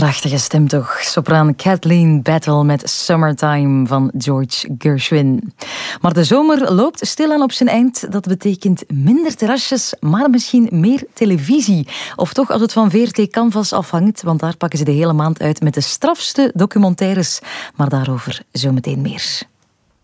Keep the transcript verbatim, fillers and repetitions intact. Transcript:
Prachtige stem toch. Sopraan Kathleen Battle met Summertime van George Gershwin. Maar de zomer loopt stilaan op zijn eind. Dat betekent minder terrasjes, maar misschien meer televisie. Of toch als het van V R T Canvas afhangt, want daar pakken ze de hele maand uit met de strafste documentaires. Maar daarover zometeen meer.